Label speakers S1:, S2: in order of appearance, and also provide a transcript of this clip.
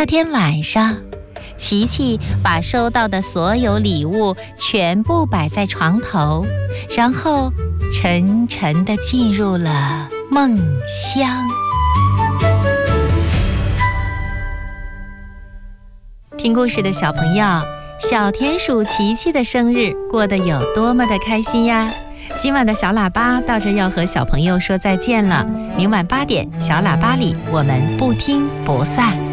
S1: 那天晚上，琪琪把收到的所有礼物全部摆在床头，然后沉沉地进入了梦乡。听故事的小朋友，小田鼠琪琪的生日过得有多么的开心呀！今晚的小喇叭到这要和小朋友说再见了，明晚8点，小喇叭里我们不听不散。